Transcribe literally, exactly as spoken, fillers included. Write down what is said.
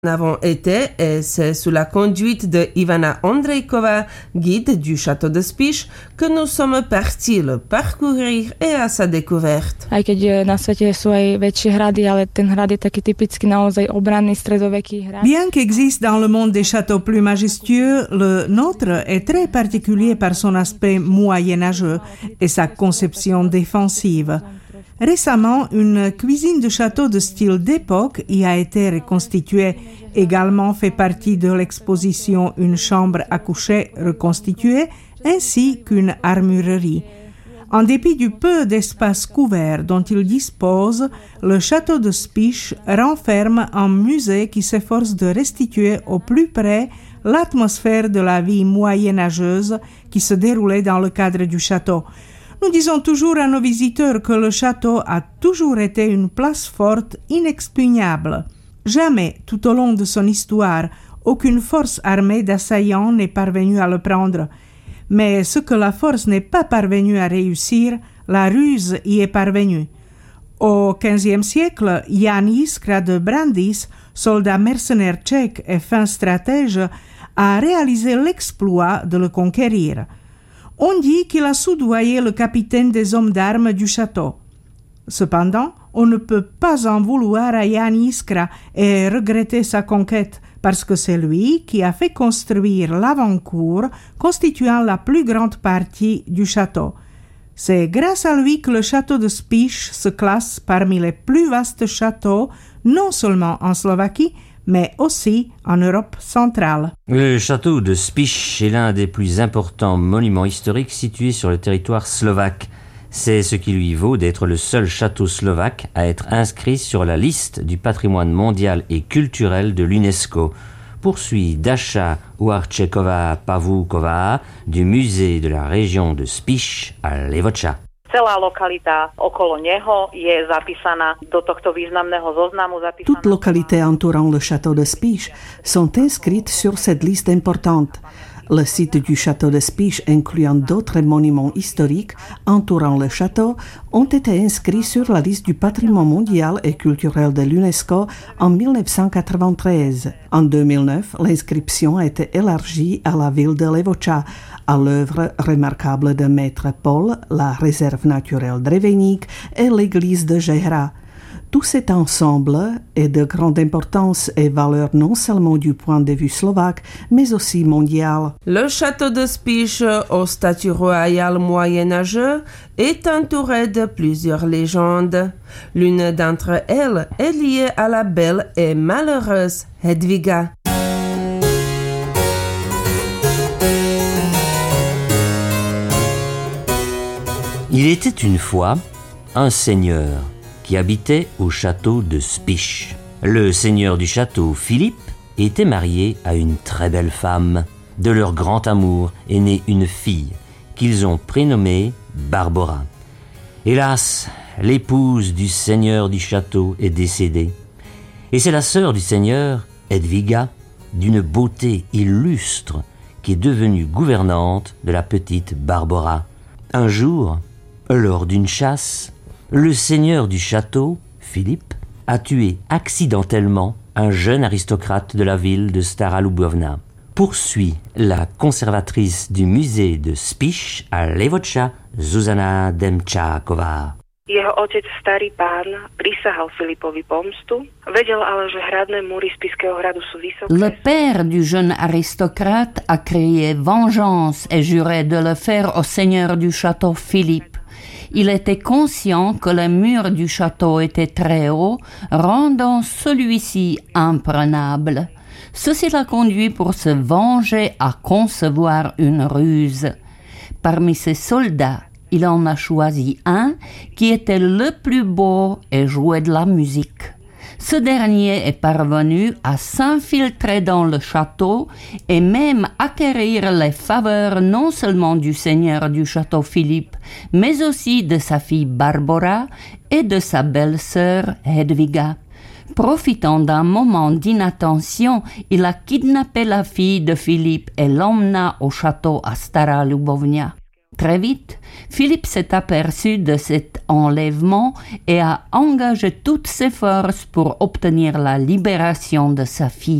Nous avons été, et c'est sous la conduite de Ivana Ondrejková, guide du château de Spiš, que nous sommes partis le parcourir et à sa découverte. Aj keď na svete sú aj väčšie hrady, ale ten hrad je taký typický naozaj obranný stredoveký hrad. Bien qu'existe dans le monde des châteaux plus majestueux, le nôtre est très particulier par son aspect moyenâgeux et sa conception défensive. Récemment, une cuisine de château de style d'époque y a été reconstituée. Également fait partie de l'exposition une chambre à coucher reconstituée, ainsi qu'une armurerie. En dépit du peu d'espace couvert dont il dispose, le château de Spiš renferme un musée qui s'efforce de restituer au plus près l'atmosphère de la vie moyenâgeuse qui se déroulait dans le cadre du château. Nous disons toujours à nos visiteurs que le château a toujours été une place forte inexpugnable. Jamais, tout au long de son histoire, aucune force armée d'assaillants n'est parvenue à le prendre. Mais ce que la force n'est pas parvenue à réussir, la ruse y est parvenue. Au quinzième siècle, Jan Jiskra de Brandýs, soldat mercenaire tchèque et fin stratège, a réalisé l'exploit de le conquérir. On dit qu'il a soudoyé le capitaine des hommes d'armes du château. Cependant, on ne peut pas en vouloir à Jan Jiskra et regretter sa conquête, parce que c'est lui qui a fait construire l'avant-cour constituant la plus grande partie du château. C'est grâce à lui que le château de Spiš se classe parmi les plus vastes châteaux, non seulement en Slovaquie, mais aussi en Europe centrale. Le château de Spiš est l'un des plus importants monuments historiques situés sur le territoire slovaque. C'est ce qui lui vaut d'être le seul château slovaque à être inscrit sur la liste du patrimoine mondial et culturel de l'UNESCO. Poursuit Dasha Uarčeková-Pavúková du musée de la région de Spiš à Levoča. Celá lokalita okolo neho je zapísaná do tohto významného zoznamu. Toutes localités entourant le château de Spiš sont inscrites sur cette liste importante. Le site du château de Spiš, incluant d'autres monuments historiques entourant le château, ont été inscrits sur la liste du patrimoine mondial et culturel de l'UNESCO en dix-neuf cent quatre-vingt-treize. En deux mille neuf, l'inscription a été élargie à la ville de Levoča, à l'œuvre remarquable de Maître Paul, la réserve naturelle Dreveník et l'église de Žehra. Tout cet ensemble est de grande importance et valeur non seulement du point de vue slovaque, mais aussi mondial. Le château de Spiš, au statut royal moyenâgeux, est entouré de plusieurs légendes. L'une d'entre elles est liée à la belle et malheureuse Hedviga. Il était une fois un seigneur qui habitait au château de Spiš. Le seigneur du château, Philippe, était marié à une très belle femme. De leur grand amour est née une fille qu'ils ont prénommée Barbora. Hélas, l'épouse du seigneur du château est décédée. Et c'est la sœur du seigneur, Hedviga, d'une beauté illustre, qui est devenue gouvernante de la petite Barbora. Un jour, lors d'une chasse, le seigneur du château, Philippe, a tué accidentellement un jeune aristocrate de la ville de Stara Ľubovna. Poursuit la conservatrice du musée de Spiš à Levoča, Zuzana Demčáková. Jeho otec, starý pán, prisahal Filipovi pomstu, vedel ale, že hradné múry Spišského hradu sú vysoké. Le père du jeune aristocrate a crié vengeance et juré de le faire au seigneur du château Philippe. Il était conscient que les murs du château étaient très hauts, rendant celui-ci imprenable. Ceci l'a conduit pour se venger à concevoir une ruse. Parmi ses soldats, il en a choisi un qui était le plus beau et jouait de la musique. Ce dernier est parvenu à s'infiltrer dans le château et même acquérir les faveurs non seulement du seigneur du château Philippe, mais aussi de sa fille Barbora et de sa belle-sœur Hedviga. Profitant d'un moment d'inattention, il a kidnappé la fille de Philippe et l'emmena au château à Stara Ľubovňa. Très vite, Philippe s'est aperçu de cet enlèvement et a engagé toutes ses forces pour obtenir la libération de sa fille.